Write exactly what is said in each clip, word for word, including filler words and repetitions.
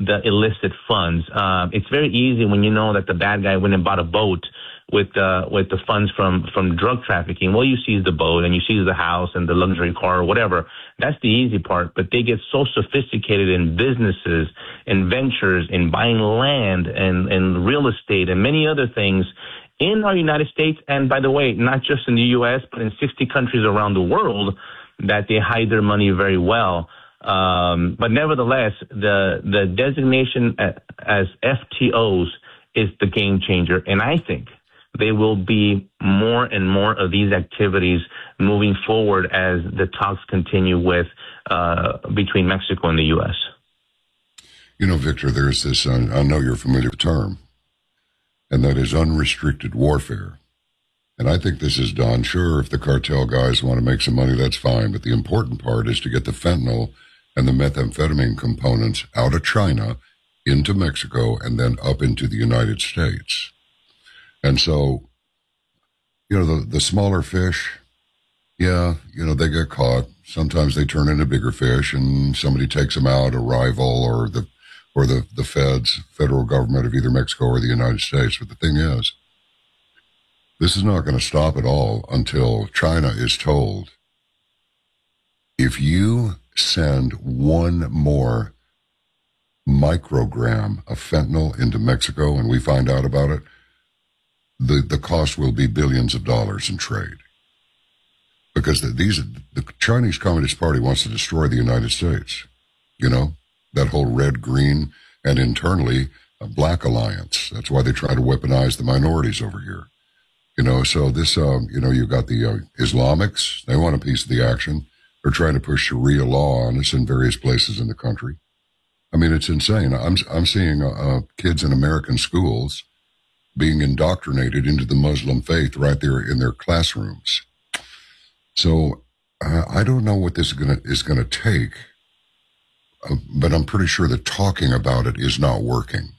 the illicit funds. Uh, it's very easy when you know that the bad guy went and bought a boat with uh, with the funds from, from drug trafficking. Well, you seize the boat and you seize the house and the luxury car or whatever. That's the easy part. But they get so sophisticated in businesses, in ventures, in buying land and, and real estate and many other things in our United States. And by the way, not just in the U S, but in sixty countries around the world, that they hide their money very well. Um, but nevertheless, the the designation as F T Os is the game changer. And I think there will be more and more of these activities moving forward as the talks continue with uh, between Mexico and the U S. You know, Victor, there's this, uh, I know you're familiar with the term, and that is unrestricted warfare. And I think this is done. Sure, if the cartel guys want to make some money, that's fine. But the important part is to get the fentanyl and the methamphetamine components out of China into Mexico and then up into the United States. And so, you know, the, the smaller fish, yeah, you know, they get caught. Sometimes they turn into bigger fish and somebody takes them out, a rival or the or the, the feds, federal government of either Mexico or the United States. But the thing is, this is not going to stop at all until China is told, if you send one more microgram of fentanyl into Mexico and we find out about it, the, the cost will be billions of dollars in trade. Because the, these, the Chinese Communist Party wants to destroy the United States. You know, that whole red, green, and internally a black alliance. That's why they try to weaponize the minorities over here. You know, so this, um, you know, you've got the uh, Islamics. They want a piece of the action. They're trying to push Sharia law on us in various places in the country. I mean, it's insane. I'm, I'm seeing uh, uh, kids in American schools being indoctrinated into the Muslim faith right there in their classrooms. So uh, I don't know what this is gonna is gonna take, uh, but I'm pretty sure that talking about it is not working.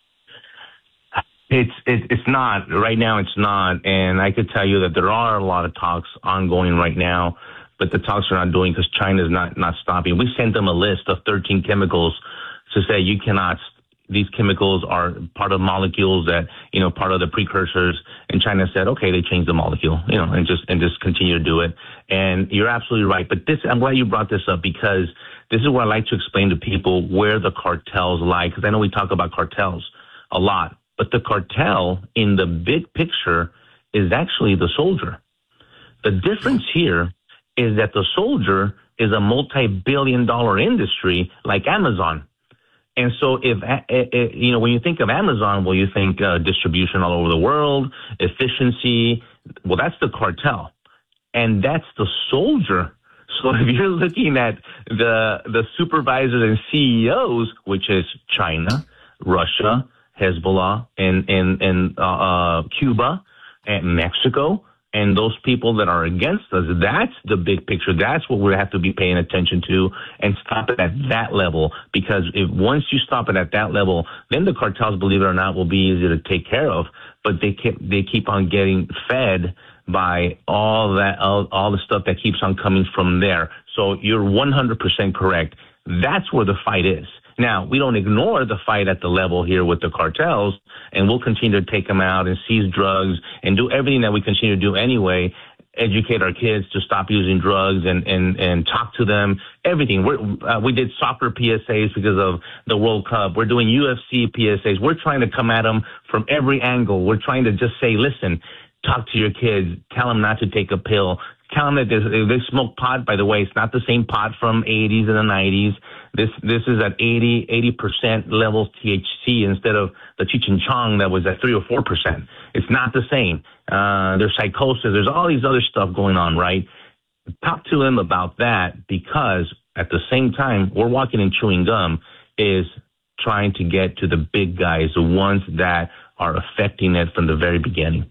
It's it, it's not right now. It's not, and I could tell you that there are a lot of talks ongoing right now, but the talks are not doing because China's not not stopping. We sent them a list of thirteen chemicals to say you cannot. These chemicals are part of molecules that, you know, part of the precursors. And China said, okay, they changed the molecule, you know, and just, and just continue to do it. And you're absolutely right. But this, I'm glad you brought this up because this is what I like to explain to people where the cartels lie. Because I know we talk about cartels a lot, but the cartel in the big picture is actually the soldier. The difference here is that the soldier is a multi-billion dollar industry like Amazon. And so if, you know, when you think of Amazon, well, you think uh, distribution all over the world, efficiency. Well, that's the cartel. And that's the soldier. So if you're looking at the the supervisors and C E Os, which is China, Russia, Hezbollah, and, and, and uh, uh, Cuba, and Mexico, and those people that are against us, that's the big picture. That's what we have to be paying attention to and stop it at that level. Because if once you stop it at that level, then the cartels, believe it or not, will be easy to take care of. But they keep, they keep on getting fed by all that, all, all the stuff that keeps on coming from there. So you're one hundred percent correct. That's where the fight is. Now, we don't ignore the fight at the level here with the cartels, and we'll continue to take them out and seize drugs and do everything that we continue to do anyway, educate our kids to stop using drugs and, and, and talk to them, everything. We're, uh, we did soccer P S As because of the World Cup. We're doing U F C P S As. We're trying to come at them from every angle. We're trying to just say, listen, talk to your kids, tell them not to take a pill. Tell them that if they smoke pot, by the way, it's not the same pot from eighties and the nineties. This this is at eighty, eighty percent levels T H C instead of the Cheech and Chong that was at three or four percent. It's not the same. Uh, there's psychosis. There's all these other stuff going on, right? Talk to them about that because at the same time, we're walking and chewing gum is trying to get to the big guys, the ones that are affecting it from the very beginning.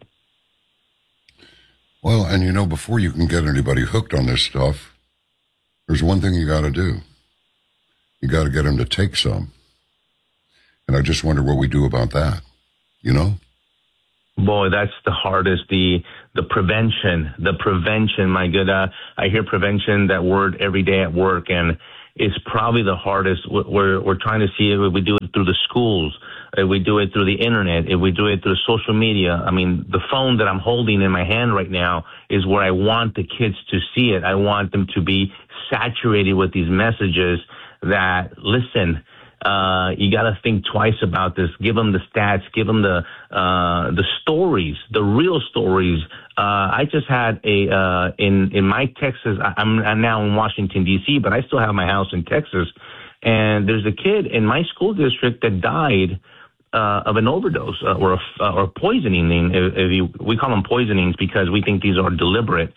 Well, and you know, before you can get anybody hooked on this stuff, there's one thing you got to do. You got to get them to take some. And I just wonder what we do about that, you know? Boy, that's the hardest, the the prevention, the prevention, my good. Uh, I hear prevention, that word, every day at work. And is probably the hardest. We're, we're trying to see if we do it through the schools, if we do it through the internet, if we do it through social media. I mean, the phone that I'm holding in my hand right now is where I want the kids to see it. I want them to be saturated with these messages that, listen, Uh, you got to think twice about this. Give them the stats. Give them the uh, the stories, the real stories. Uh, I just had a uh, in in my Texas. I'm, I'm now in Washington D C, but I still have my house in Texas. And there's a kid in my school district that died uh, of an overdose uh, or a, uh, or poisoning. If, if you, we call them poisonings because we think these are deliberate.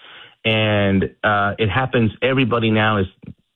And uh, it happens. Everybody now is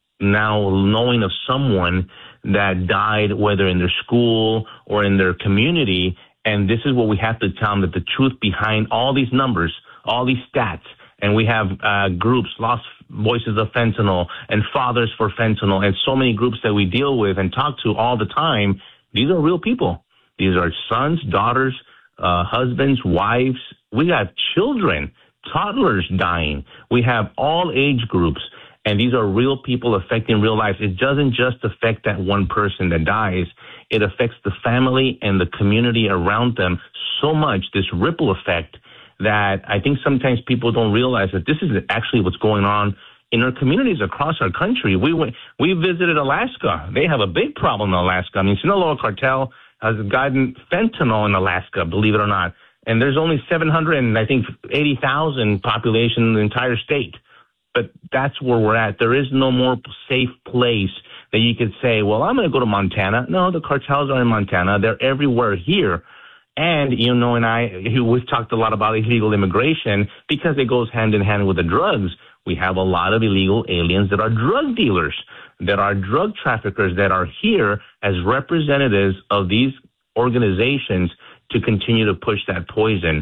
now knowing of someone that died, whether in their school or in their community. And this is what we have to tell them, that the truth behind all these numbers, all these stats. And we have uh, groups, Lost Voices of Fentanyl and Fathers for Fentanyl, and so many groups that we deal with and talk to all the time. These are real people. These are sons, daughters, uh, husbands, wives. We have children, toddlers dying. We have all age groups. And these are real people affecting real lives. It doesn't just affect that one person that dies. It affects the family and the community around them so much, this ripple effect, that I think sometimes people don't realize that this is actually what's going on in our communities across our country. We went, we visited Alaska. They have a big problem in Alaska. I mean, Sinaloa Cartel has gotten fentanyl in Alaska, believe it or not. And there's only seven hundred and I think eighty thousand population in the entire state. But that's where we're at. There is no more safe place that you could say, well, I'm going to go to Montana. No, the cartels are in Montana. They're everywhere here. And, you know, and I, we've talked a lot about illegal immigration because it goes hand in hand with the drugs. We have a lot of illegal aliens that are drug dealers, that are drug traffickers, that are here as representatives of these organizations to continue to push that poison.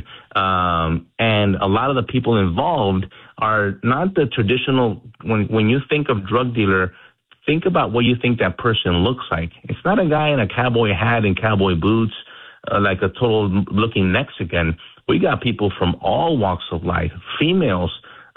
Um, and a lot of the people involved are not the traditional, when, when you think of drug dealer, think about what you think that person looks like. It's not a guy in a cowboy hat and cowboy boots, uh, like a total looking Mexican. We got people from all walks of life, females,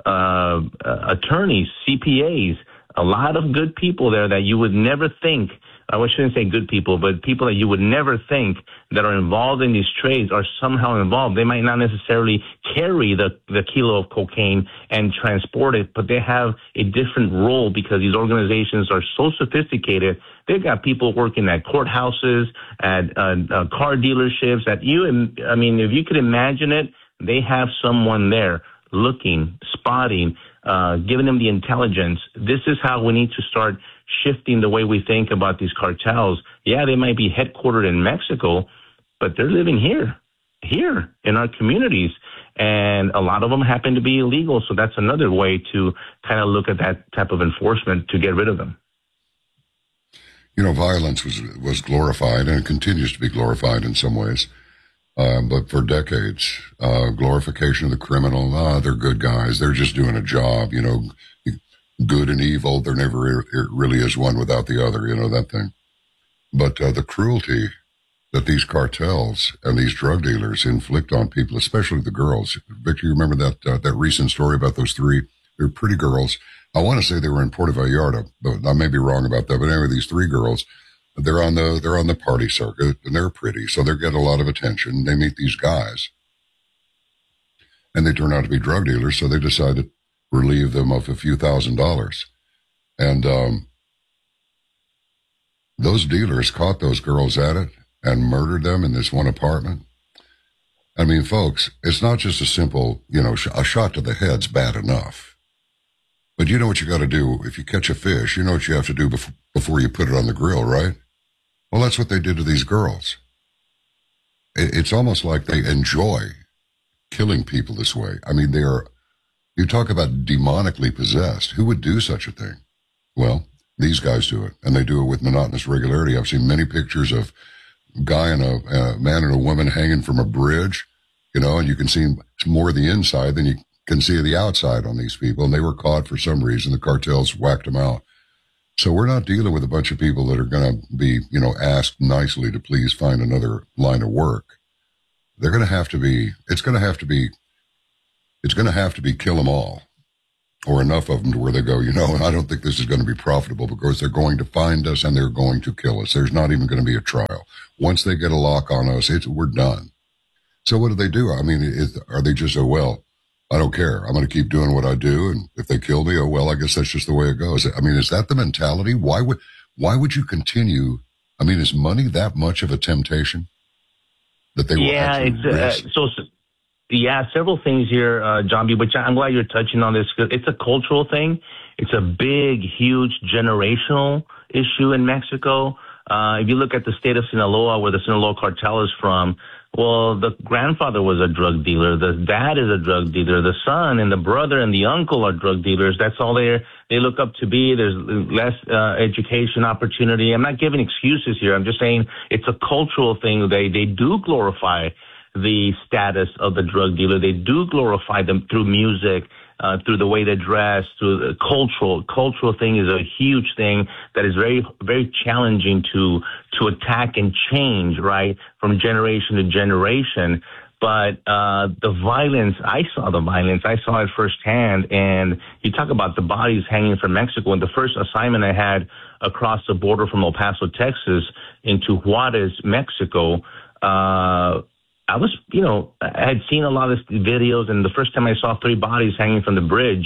uh, uh, attorneys, C P As, a lot of good people there that you would never think, I shouldn't say good people, but people that you would never think that are involved in these trades are somehow involved. They might not necessarily carry the, the kilo of cocaine and transport it, but they have a different role because these organizations are so sophisticated. They've got people working at courthouses, at uh, uh, car dealerships, at you. I mean, if you could imagine it, they have someone there looking, spotting, uh, giving them the intelligence. This is how we need to start shifting the way we think about these cartels. Yeah, they might be headquartered in Mexico, but they're living here, here in our communities. And a lot of them happen to be illegal. So that's another way to kind of look at that type of enforcement to get rid of them. You know, violence was, was glorified and it continues to be glorified in some ways. Uh, but for decades, uh, glorification of the criminal, ah, they're good guys. They're just doing a job, you know, good and evil. There never really is one without the other, you know, that thing. But uh, the cruelty that these cartels and these drug dealers inflict on people, especially the girls. Victor, you remember that uh, that recent story about those three? They're pretty girls. I want to say they were in Puerto Vallarta, but I may be wrong about that. But anyway, these three girls, they're on the they're on the party circuit, and they're pretty, so they get a lot of attention. They meet these guys, and they turn out to be drug dealers, so they decide to relieve them of a few thousand dollars. And um, those dealers caught those girls at it and murdered them in this one apartment. I mean, folks, it's not just a simple, you know, sh- a shot to the head's bad enough. But you know what you got to do if you catch a fish. You know what you have to do bef- before you put it on the grill, right? Well, that's what they did to these girls. It- it's almost like they enjoy killing people this way. I mean, they are... You talk about demonically possessed. Who would do such a thing? Well, these guys do it, and they do it with monotonous regularity. I've seen many pictures of a guy and a, a man and a woman hanging from a bridge, you know, and you can see more of the inside than you can see of the outside on these people, and they were caught for some reason. The cartels whacked them out. So we're not dealing with a bunch of people that are going to be, you know, asked nicely to please find another line of work. They're going to have to be, it's going to have to be It's going to have to be kill them all, or enough of them to where they go, you know, I don't think this is going to be profitable because they're going to find us and they're going to kill us. There's not even going to be a trial. Once they get a lock on us, it's, we're done. So what do they do? I mean, it, are they just, oh, well, I don't care. I'm going to keep doing what I do. And if they kill me, oh, well, I guess that's just the way it goes. I mean, is that the mentality? Why would, why would you continue? I mean, is money that much of a temptation that they will yeah, actually it's, uh, so, yeah, several things here, uh, John B., which I'm glad you're touching on this. It's a cultural thing. It's a big, huge generational issue in Mexico. Uh, if you look at the state of Sinaloa, where the Sinaloa cartel is from, well, the grandfather was a drug dealer. The dad is a drug dealer. The son and the brother and the uncle are drug dealers. That's all they they look up to be. There's less uh, education opportunity. I'm not giving excuses here. I'm just saying it's a cultural thing. They they do glorify the status of the drug dealer. They do glorify them through music, uh, through the way they dress, through the cultural, cultural thing is a huge thing that is very, very challenging to, to attack and change, right? From generation to generation. But, uh, the violence, I saw the violence. I saw it firsthand. And you talk about the bodies hanging from Mexico. And the first assignment I had across the border from El Paso, Texas into Juarez, Mexico, uh, I was, you know, I had seen a lot of videos, and the first time I saw three bodies hanging from the bridge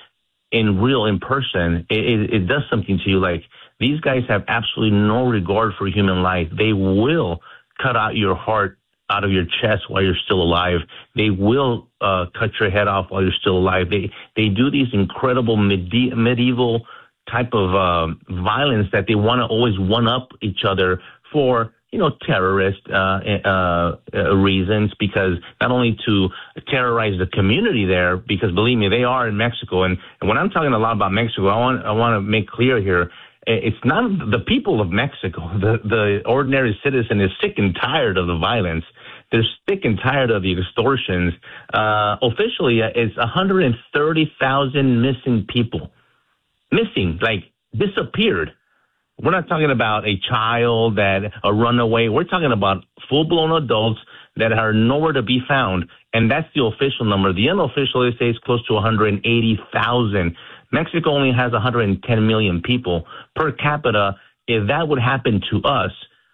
in real, in person, it, it, it does something to you. Like, these guys have absolutely no regard for human life. They will cut out your heart out of your chest while you're still alive. They will uh, cut your head off while you're still alive. They they do these incredible medi- medieval type of uh, violence that they want to always one-up each other for, you know, terrorist uh, uh, uh, reasons, because not only to terrorize the community there, because believe me, they are in Mexico. And, and when I'm talking a lot about Mexico, I want I want to make clear here, it's not the people of Mexico. The, the ordinary citizen is sick and tired of the violence. They're sick and tired of the extortions. Uh, officially, it's one hundred thirty thousand missing people. Missing, like disappeared. We're not talking about a child that a runaway. We're talking about full-blown adults that are nowhere to be found. And that's the official number. The unofficial, they say, is close to one hundred eighty thousand. Mexico only has one hundred ten million people per capita. If that would happen to us,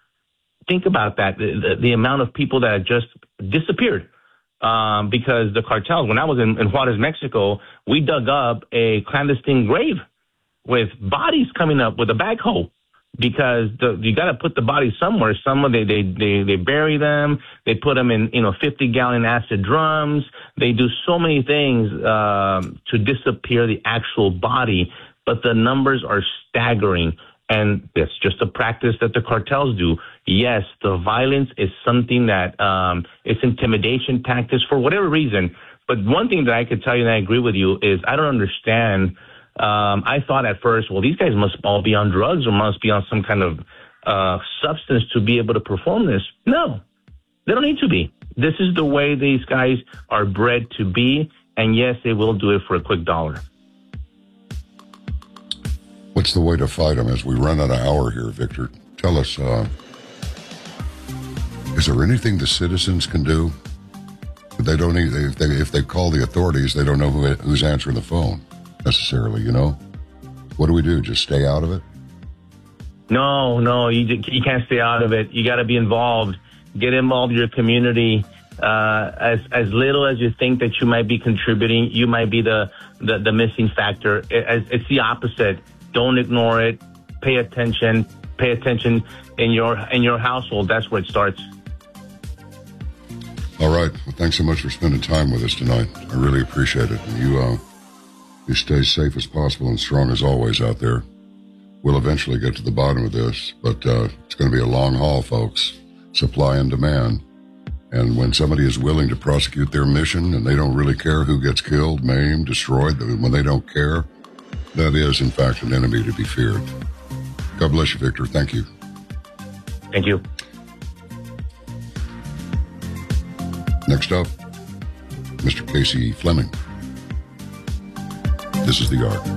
think about that. The, the, the amount of people that just disappeared um, because the cartels. When I was in, in Juarez, Mexico, we dug up a clandestine grave with bodies coming up with a backhoe, because the, you got to put the bodies somewhere. Some they, they they they bury them. They put them in, you know, fifty gallon acid drums. They do so many things um, to disappear the actual body, but the numbers are staggering. And it's just a practice that the cartels do. Yes, the violence is something that um, it's intimidation tactics for whatever reason. But one thing that I could tell you, and I agree with you, is I don't understand. Um, I thought at first, well, these guys must all be on drugs or must be on some kind of uh, substance to be able to perform this. No, they don't need to be. This is the way these guys are bred to be. And yes, they will do it for a quick dollar. What's the way to fight them as we run out of hour here, Victor? Tell us, uh, is there anything the citizens can do? They don't need, if they, if they call the authorities, they don't know who, who's answering the phone necessarily, you know? What do we do? Just stay out of it? No, no, you, you can't stay out of it. You got to be involved. Get involved in your community. Uh, as as little as you think that you might be contributing, you might be the, the, the missing factor. It, it's the opposite. Don't ignore it. Pay attention. Pay attention in your in your household. That's where it starts. All right. Well, thanks so much for spending time with us tonight. I really appreciate it. And you, uh, you stay safe as possible and strong as always out there. We'll eventually get to the bottom of this, but uh, it's going to be a long haul, folks. Supply and demand. And when somebody is willing to prosecute their mission and they don't really care who gets killed, maimed, destroyed, when they don't care, that is, in fact, an enemy to be feared. God bless you, Victor. Thank you. Thank you. Next up, Mister Casey Fleming. This is The Arc.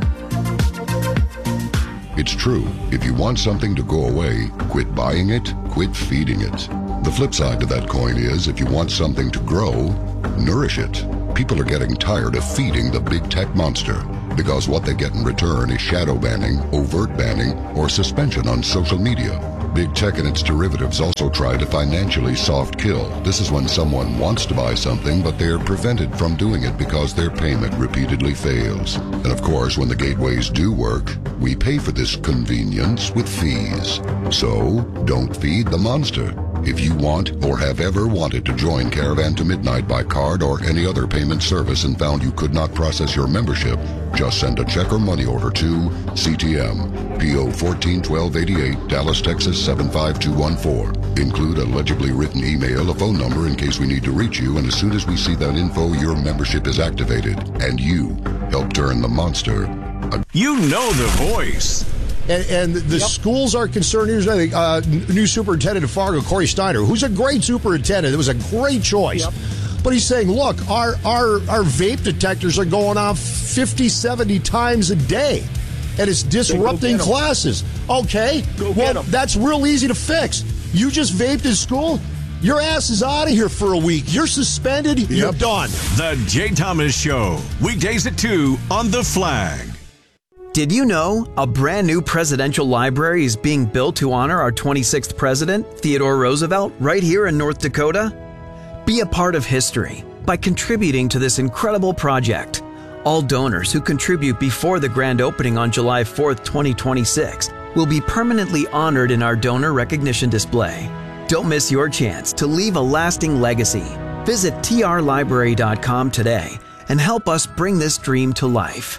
It's true. If you want something to go away, quit buying it, quit feeding it. The flip side to that coin is, if you want something to grow, nourish it. People are getting tired of feeding the big tech monster. because what they get in return is shadow banning, overt banning, or suspension on social media. Big Tech and its derivatives also try to financially soft kill. This is when someone wants to buy something, but they are prevented from doing it because their payment repeatedly fails. And of course, when the gateways do work, we pay for this convenience with fees. So, don't feed the monster. If you want or have ever wanted to join Caravan to Midnight by card or any other payment service and found you could not process your membership, just send a check or money order to C T M, P O fourteen twelve eighty-eight, Dallas, Texas seven five two one four. Include a legibly written email, a phone number in case we need to reach you, and as soon as we see that info, your membership is activated, and you help turn the monster. A- you know the voice. And, and the yep. schools are concerned. Here's I think uh, new superintendent of Fargo, Corey Steiner, who's a great superintendent. It was a great choice. Yep. But he's saying, look, our, our, our vape detectors are going off fifty, seventy times a day, and it's disrupting classes. Okay, go well, that's real easy to fix. You just vaped in school? Your ass is out of here for a week. You're suspended. Yep. You're done. The Jay Thomas Show, weekdays at two on The Flag. Did you know a brand new presidential library is being built to honor our twenty-sixth president, Theodore Roosevelt, right here in North Dakota? Be a part of history by contributing to this incredible project. All donors who contribute before the grand opening on July fourth, twenty twenty-six will be permanently honored in our donor recognition display. Don't miss your chance to leave a lasting legacy. Visit T R library dot com today and help us bring this dream to life.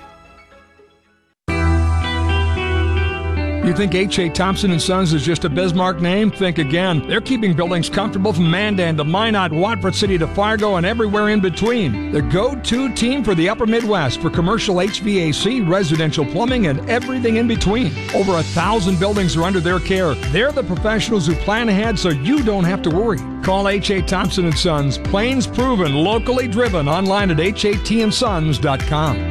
You think H A. Thompson and Sons is just a Bismarck name? Think again. They're keeping buildings comfortable from Mandan to Minot, Watford City to Fargo, and everywhere in between. The go-to team for the Upper Midwest for commercial H V A C, residential plumbing, and everything in between. Over a thousand buildings are under their care. They're the professionals who plan ahead so you don't have to worry. Call H A. Thompson and Sons. Plains proven, locally driven. Online at H A T and sons dot com.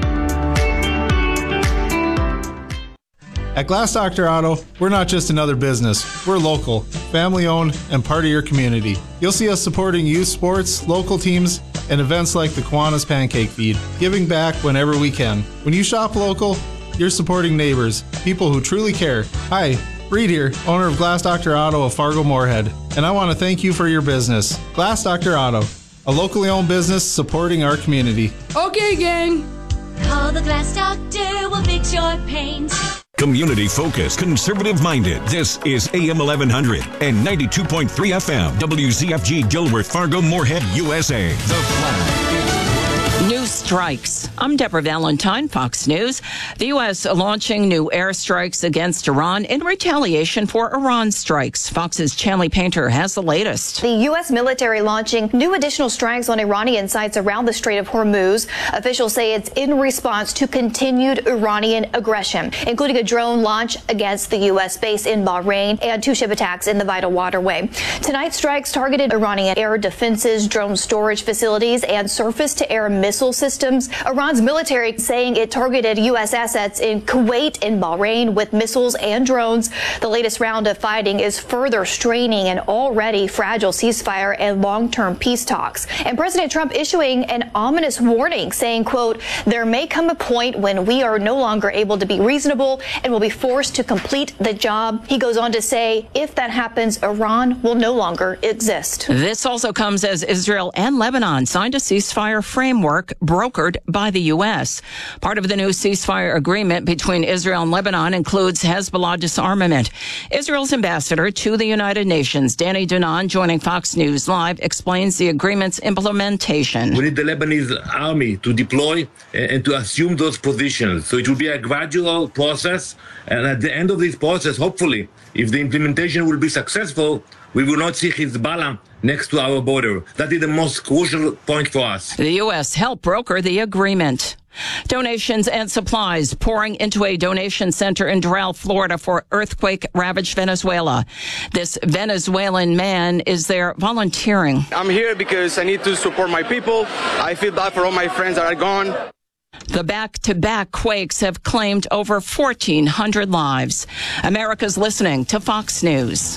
At Glass Doctor Auto, we're not just another business. We're local, family-owned, and part of your community. You'll see us supporting youth sports, local teams, and events like the Kiwanis Pancake Feed, giving back whenever we can. When you shop local, you're supporting neighbors, people who truly care. Hi, Reed here, owner of Glass Doctor Auto of Fargo Moorhead, and I want to thank you for your business. Glass Doctor Auto, a locally owned business supporting our community. Okay, gang. Call the Glass Doctor, we'll fix your paint. Community focused, conservative minded. This is A M eleven hundred and ninety-two point three F M. W Z F G Dilworth, Fargo, Moorhead, U S A. The Flag. New strikes. I'm Deborah Valentine, Fox News. The U S launching new airstrikes against Iran in retaliation for Iran strikes. Fox's Chanley Painter has the latest. The U S military launching new additional strikes on Iranian sites around the Strait of Hormuz. Officials say it's in response to continued Iranian aggression, including a drone launch against the U S base in Bahrain and two ship attacks in the vital waterway. Tonight's strikes targeted Iranian air defenses, drone storage facilities, and surface-to-air missile systems. Iran's military saying it targeted U S assets in Kuwait and Bahrain with missiles and drones. The latest round of fighting is further straining an already fragile ceasefire and long-term peace talks. And President Trump issuing an ominous warning saying, quote, there may come a point when we are no longer able to be reasonable and will be forced to complete the job. He goes on to say, if that happens, Iran will no longer exist. This also comes as Israel and Lebanon signed a ceasefire framework brokered by the U S. Part of the new ceasefire agreement between Israel and Lebanon includes Hezbollah disarmament. Israel's ambassador to the United Nations, Danny Dunan, joining Fox News Live, explains the agreement's implementation. We need the Lebanese army to deploy and to assume those positions. So it will be a gradual process. And at the end of this process, hopefully, if the implementation will be successful, we will not see Hezbollah next to our border. That is the most crucial point for us. The U S helped broker the agreement. Donations and supplies pouring into a donation center in Doral, Florida for earthquake-ravaged Venezuela. This Venezuelan man is there volunteering. I'm here because I need to support my people. I feel bad for all my friends that are gone. The back-to-back quakes have claimed over fourteen hundred lives. America's listening to Fox News.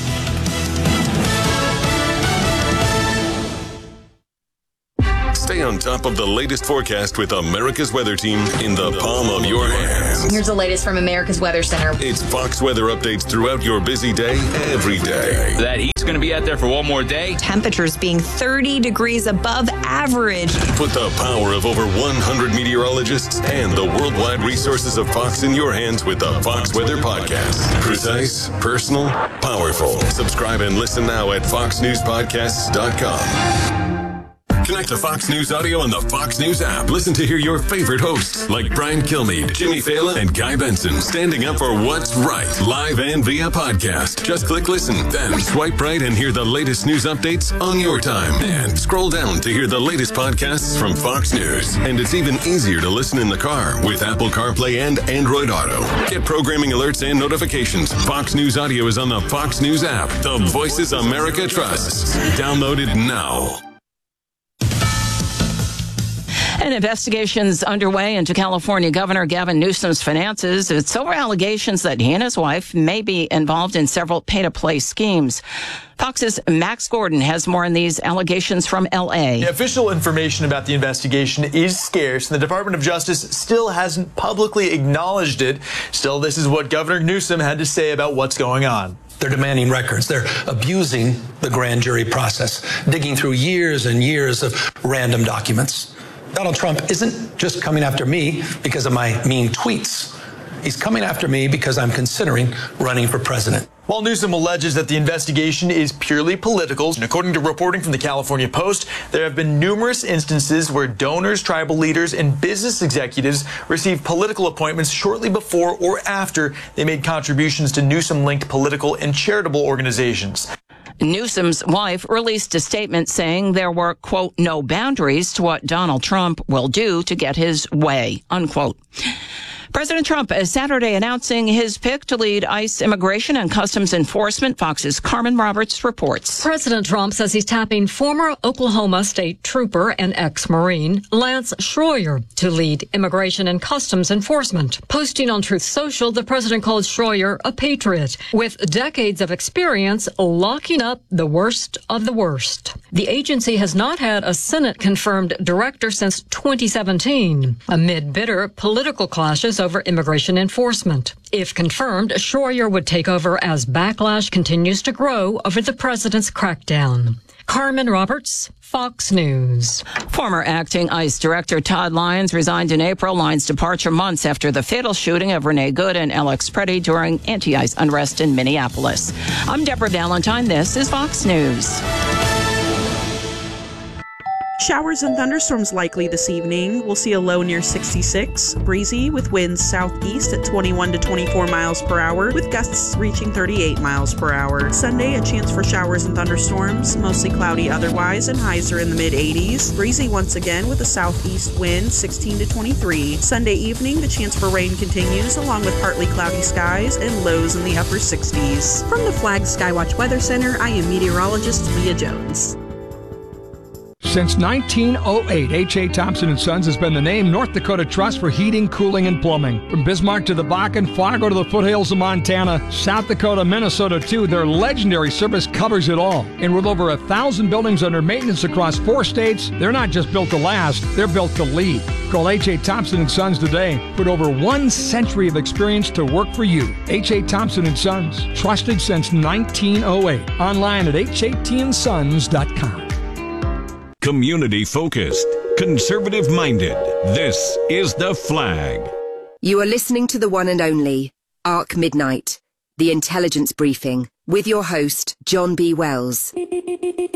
Stay on on top of the latest forecast with America's Weather Team in the palm of your hands. Here's the latest from America's Weather Center. It's Fox weather updates throughout your busy day, every day. That heat's going to be out there for one more day. Temperatures being thirty degrees above average. Put the power of over one hundred meteorologists and the worldwide resources of Fox in your hands with the Fox Weather Podcast. Precise, personal, powerful. Subscribe and listen now at fox news podcasts dot com. Connect to Fox News Audio on the Fox News app. Listen to hear your favorite hosts like Brian Kilmeade, Jimmy Fallon, and Guy Benson standing up for what's right, live and via podcast. Just click listen, then swipe right and hear the latest news updates on your time. And scroll down to hear the latest podcasts from Fox News. And it's even easier to listen in the car with Apple CarPlay and Android Auto. Get programming alerts and notifications. Fox News Audio is on the Fox News app. The voices America trusts. Download it now. An investigation's underway into California Governor Gavin Newsom's finances. It's over allegations that he and his wife may be involved in several pay-to-play schemes. Fox's Max Gordon has more on these allegations from L A. The official information about the investigation is scarce, and the Department of Justice still hasn't publicly acknowledged it. Still, this is what Governor Newsom had to say about what's going on. They're demanding records. They're abusing the grand jury process, digging through years and years of random documents. Donald Trump isn't just coming after me because of my mean tweets. He's coming after me because I'm considering running for president. While Newsom alleges that the investigation is purely political, and according to reporting from the California Post, there have been numerous instances where donors, tribal leaders, and business executives received political appointments shortly before or after they made contributions to Newsom-linked political and charitable organizations. Newsom's wife released a statement saying there were, quote, no boundaries to what Donald Trump will do to get his way, unquote. President Trump is Saturday announcing his pick to lead ICE Immigration and Customs Enforcement. Fox's Carmen Roberts reports. President Trump says he's tapping former Oklahoma State Trooper and ex-Marine Lance Schroyer to lead Immigration and Customs Enforcement. Posting on Truth Social, the president called Schroyer a patriot with decades of experience locking up the worst of the worst. The agency has not had a Senate-confirmed director since twenty seventeen, amid bitter political clashes over immigration enforcement. If confirmed, Schroyer would take over as backlash continues to grow over the president's crackdown. Carmen Roberts, Fox News. Former acting ICE Director Todd Lyons resigned in April. Lyons' departure months after the fatal shooting of Renee Good and Alex Preddy during anti-ICE unrest in Minneapolis. I'm Deborah Valentine. This is Fox News. Showers and thunderstorms likely this evening. We'll see a low near sixty-six, breezy with winds southeast at twenty-one to twenty-four miles per hour, with gusts reaching thirty-eight miles per hour. Sunday, a chance for showers and thunderstorms, mostly cloudy otherwise, and highs are in the mid eighties. Breezy once again with a southeast wind, sixteen to twenty-three. Sunday evening, the chance for rain continues, along with partly cloudy skies and lows in the upper sixties. From the Flag Skywatch Weather Center, I am meteorologist Leah Jones. Since nineteen oh eight, H A. Thompson and Sons has been the name North Dakota Trust for heating, cooling, and plumbing. From Bismarck to the Bakken, Fargo to the foothills of Montana, South Dakota, Minnesota too, their legendary service covers it all. And with over a thousand buildings under maintenance across four states, they're not just built to last, they're built to lead. Call H A. Thompson and Sons today. Put over one century of experience to work for you. H A. Thompson and Sons, trusted since nineteen oh eight. Online at H A T and sons dot com. Community focused, conservative minded. This is The Flag. You are listening to the one and only Arc Midnight, the intelligence briefing with your host, John B. Wells.